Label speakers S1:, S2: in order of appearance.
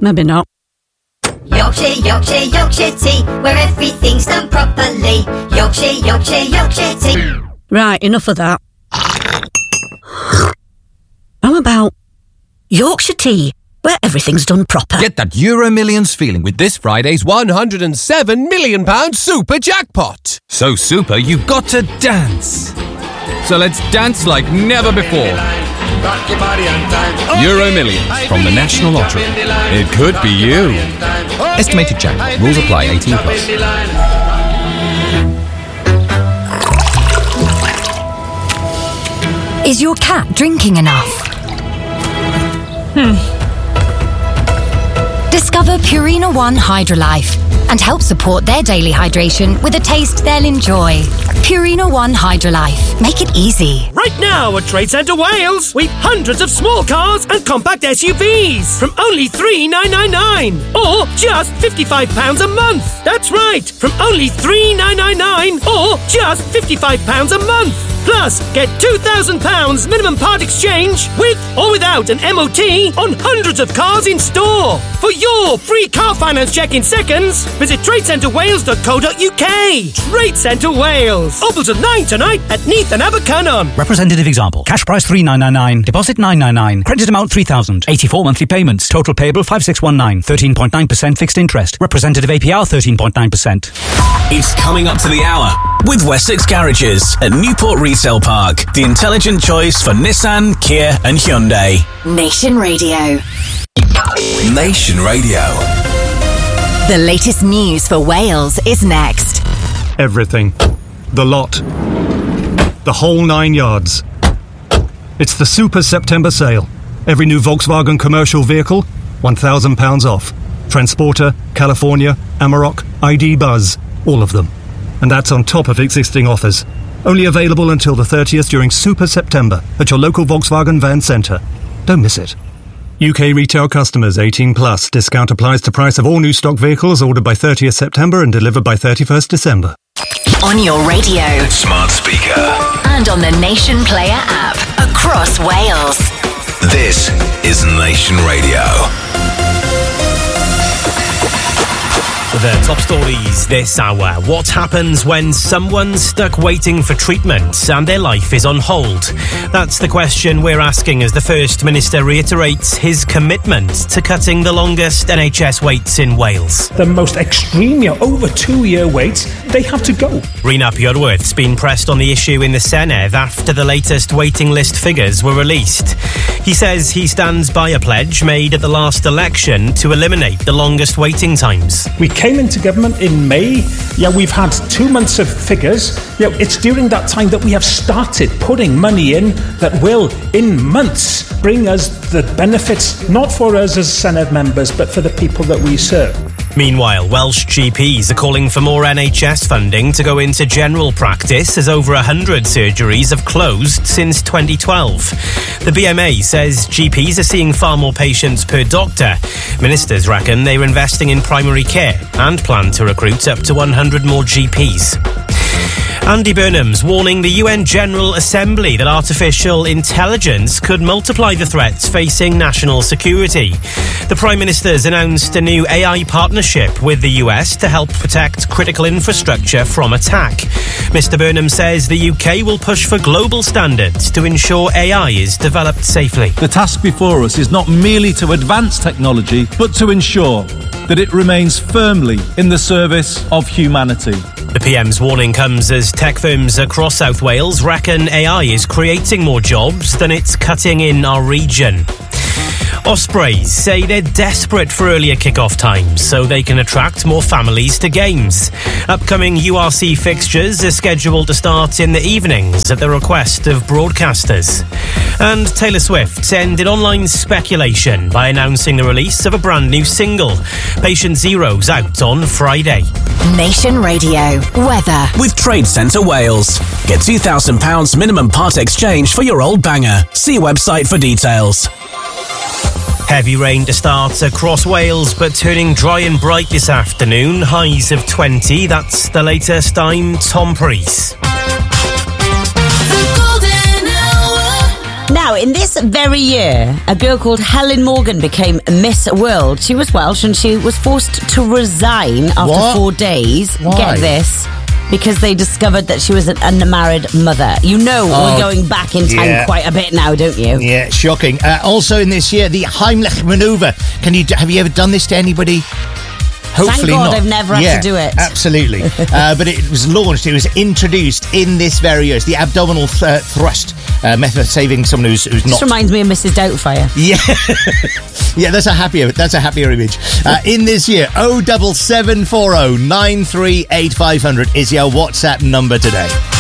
S1: maybe not.
S2: Yorkshire, Yorkshire, Yorkshire tea, where everything's done properly. Yorkshire, Yorkshire, Yorkshire tea.
S1: Right, enough of that. How about Yorkshire tea, where everything's done proper?
S3: Get that Euro Millions feeling with this Friday's £107 million super jackpot. So super, you've got to dance. So let's dance like never before. Euro Millions from the National Lottery. It could be you. Estimated jackpot. Rules apply. 18 plus.
S4: Is your cat drinking enough? Discover Purina One Hydrolife and help support their daily hydration with a taste they'll enjoy. Purina One Hydrolife. Make it easy.
S5: Right now at Trade Centre Wales, we've hundreds of small cars and compact SUVs from only $3,999 or just £55 a month. That's right, from only $3,999 or just £55 a month. Plus, get £2,000 minimum part exchange with or without an MOT on hundreds of cars in store. For your free car finance check in seconds, visit tradecentrewales.co.uk. Trade Centre Wales. Open till 9 tonight at Neath and Abercynon.
S6: Representative example. Cash price $3,999. Deposit $999. Credit amount $3,000. 84 monthly payments. Total payable $5,619. 13.9% fixed interest. Representative APR 13.9%.
S7: It's coming up to the hour with Wessex Garages at Newport Retail Park. The intelligent choice for Nissan, Kia and Hyundai.
S4: Nation Radio.
S7: Nation Radio.
S4: The latest news for Wales is next.
S8: Everything. The lot. The whole 9 yards. It's the Super September sale. Every new Volkswagen commercial vehicle, £1,000 off. Transporter, California, Amarok, ID Buzz, all of them. And that's on top of existing offers. Only available until the 30th during Super September at your local Volkswagen van centre. Don't miss it. UK retail customers 18 plus. Discount applies to price of all new stock vehicles ordered by 30th September and delivered by 31st December.
S4: On your radio.
S7: Smart speaker.
S4: And on the Nation Player app. Across Wales.
S7: This is Nation Radio.
S5: The top stories this hour. What happens when someone's stuck waiting for treatment and their life is on hold? That's the question we're asking as the First Minister reiterates his commitment to cutting the longest NHS waits in Wales.
S9: The most extreme, over 2-year waits, they have to go.
S5: Rhys Purworth's been pressed on the issue in the Senedd after the latest waiting list figures were released. He says he stands by a pledge made at the last election to eliminate the longest waiting times.
S9: We came into government in May. We've had 2 months of figures. It's during that time that we have started putting money in that will, in months, bring us the benefits, not for us as Senedd members, but for the people that we serve.
S5: Meanwhile, Welsh GPs are calling for more NHS funding to go into general practice as over 100 surgeries have closed since 2012. The BMA says GPs are seeing far more patients per doctor. Ministers reckon they're investing in primary care and plan to recruit up to 100 more GPs. Andy Burnham's warning the UN General Assembly that artificial intelligence could multiply the threats facing national security. The Prime Minister's announced a new AI partnership with the US to help protect critical infrastructure from attack. Mr. Burnham says the UK will push for global standards to ensure AI is developed safely.
S10: The task before us is not merely to advance technology, but to ensure that it remains firmly in the service of humanity.
S5: The PM's warning comes as tech firms across South Wales reckon AI is creating more jobs than it's cutting in our region. Ospreys say they're desperate for earlier kick-off times so they can attract more families to games. Upcoming URC fixtures are scheduled to start in the evenings at the request of broadcasters. And Taylor Swift ended online speculation by announcing the release of a brand new single. Patient Zero's out on Friday.
S4: Nation Radio. Weather.
S7: With Trade Centre Wales. Get £2,000 minimum part exchange for your old banger. See website for details.
S5: Heavy rain to start across Wales, but turning dry and bright this afternoon. Highs of 20. That's the latest. I'm Tom Priest.
S11: Now Now, in this very year, a girl called Helen Morgan became Miss World. She was Welsh and she was forced to resign after 4 days.
S12: Why?
S11: Get this. Because they discovered that she was an unmarried mother. You know, we're going back in time quite a bit now, don't you?
S12: Yeah, shocking. Also in this year, the Heimlich manoeuvre. Have you ever done this to anybody? Hopefully
S11: Thank God
S12: not.
S11: I've never had to do it.
S12: Absolutely. But it was launched, it was introduced in this very year. It's the abdominal thrust method of saving someone who's not...
S11: This reminds me of Mrs. Doubtfire.
S12: Yeah. Yeah, that's a happier image. In this year, 07740 938 500 is your WhatsApp number today.